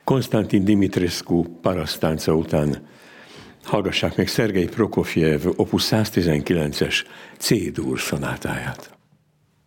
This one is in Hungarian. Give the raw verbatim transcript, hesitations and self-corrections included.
Konstantin Dimitrescu parasztánca után hallgassák meg Szergej Prokofjev opus száztizenkilences C-dur szonátáját.